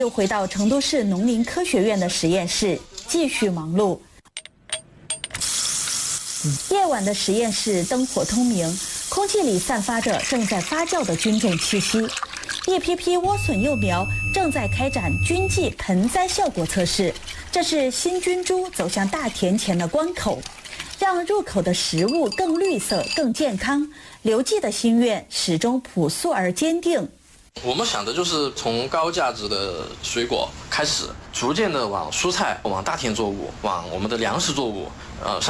又回到成都市农林科学院的实验室，继续忙碌。夜晚的实验室灯火通明，空气里散发着正在发酵的菌种气息。一批批莴笋幼苗正在开展菌剂盆栽效果测试，这是新菌株走向大田前的关口。让入口的食物更绿色、更健康，刘记的心愿始终朴素而坚定。 我们想的就是从高价值的水果开始，逐渐的往蔬菜、往大田作物、往我们的粮食作物上